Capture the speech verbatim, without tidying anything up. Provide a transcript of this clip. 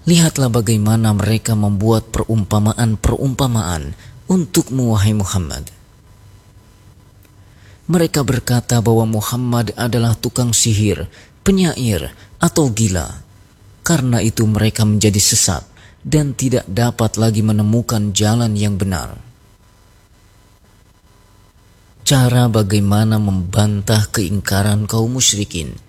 Lihatlah bagaimana mereka membuat perumpamaan-perumpamaan untukmu, wahai Muhammad. Mereka berkata bahwa Muhammad adalah tukang sihir, penyair, atau gila. Karena itu mereka menjadi sesat dan tidak dapat lagi menemukan jalan yang benar. Cara bagaimana membantah keingkaran kaum musyrikin